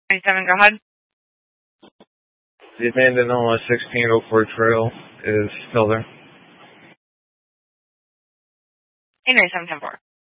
97, go ahead. The abandoned 1604 trail is still there. 97, 10-4.